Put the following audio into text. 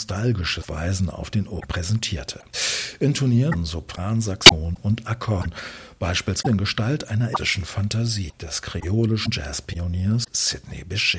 nostalgische Weisen auf den Ohr präsentierte. Intonieren Sopran, Saxophon und Akkord, beispielsweise in Gestalt einer ethischen Fantasie des kreolischen Jazzpioniers Sidney Bechet.